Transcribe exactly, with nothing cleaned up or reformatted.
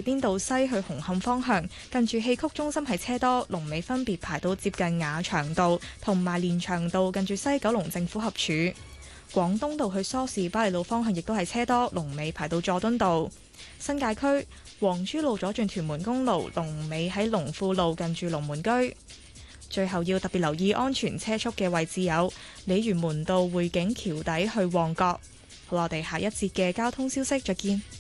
邊道西去紅磡方向，近住戲曲中心係車多，龍尾分別排到接近雅翔道同埋連翔道，近住西九龍政府合署。廣東道去梳士巴利路方向亦都係車多，龍尾排到佐敦道。新界區黃珠路左轉屯門公路，龍尾喺龍富路近住龍門居。最後要特別留意安全車速嘅位置有鯉魚門道匯景橋底去旺角。好，我哋下一節嘅交通消息再見。